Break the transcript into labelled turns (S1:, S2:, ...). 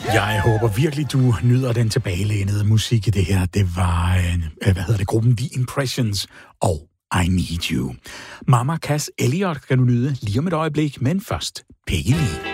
S1: Jeg håber virkelig, du nyder den tilbagelænede musik i det her. Det var, gruppen The Impressions og I Need You. Mama Cass Elliot kan du nyde lige om et øjeblik, men først Peggy Lee.